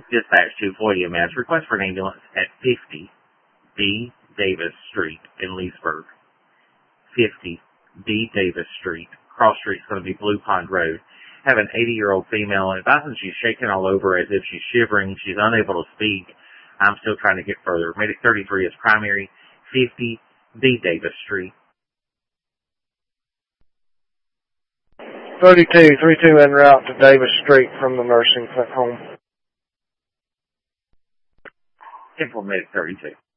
Dispatch to Floyd EMS. Request for an ambulance at 50 D. Davis Street in Leesburg. 50 D. Davis Street. Cross Street's going to be Blue Pond Road. Have an 80-year-old female, and advising she's shaking all over as if she's shivering. She's unable to speak. I'm still trying to get further. Medic 33 is primary. 50 D. Davis Street. 32 en route to Davis Street from the nursing home. Medic 32.